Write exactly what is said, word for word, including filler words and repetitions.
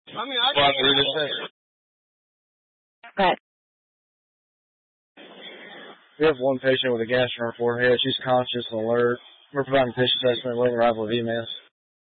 I mean, I Well, we just said. Right. We have one patient with a gash in her forehead. She's conscious and alert. We're providing patient assessment, waiting arrival of E M S.